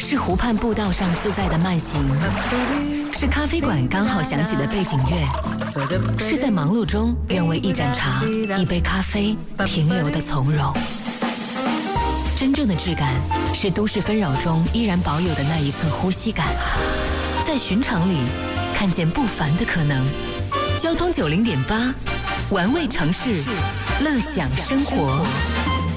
是湖畔步道上自在的慢行，是咖啡馆刚好响起的背景乐，是在忙碌中愿为一盏茶、一杯咖啡停留的从容。真正的质感是都市纷扰中依然保有的那一寸呼吸感，在寻常里看见不凡的可能。交通90.8，玩味城市，乐享生活。